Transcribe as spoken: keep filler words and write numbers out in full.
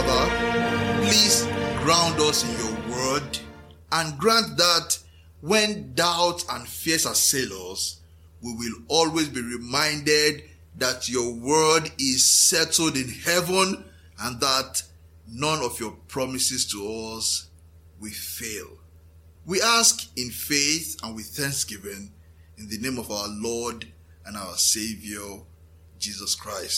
Father, please ground us in your word and grant that when doubts and fears assail us, we will always be reminded that your word is settled in heaven and that none of your promises to us will fail. We ask in faith and with thanksgiving in the name of our Lord and our Savior, Jesus Christ.